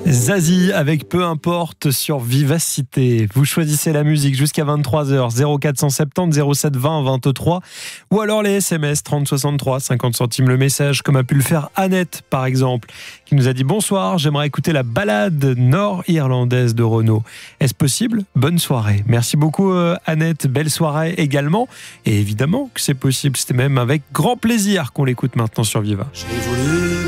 Zazie avec Peu importe sur Vivacité. Vous choisissez la musique jusqu'à 23h, 0470 07 20 23 ou alors les SMS 30 63 50 centimes le message, comme a pu le faire Annette par exemple, qui nous a dit: bonsoir, j'aimerais écouter la balade nord-irlandaise de Renaud. Est-ce possible? Bonne soirée. Merci beaucoup Annette, belle soirée également. Et évidemment que c'est possible, c'était même avec grand plaisir qu'on l'écoute maintenant sur Viva. J'ai voulu